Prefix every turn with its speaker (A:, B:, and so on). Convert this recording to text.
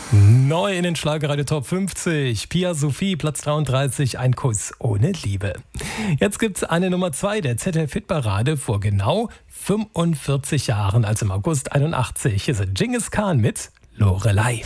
A: Neu in den Schlagerradio Top 50. Pia Sophie, Platz 33, ein Kuss ohne Liebe. Jetzt gibt's eine Nummer 2 der ZDF-Hitparade vor genau 45 Jahren, also im August 81. Hier sind Dschingis Khan mit Lorelei.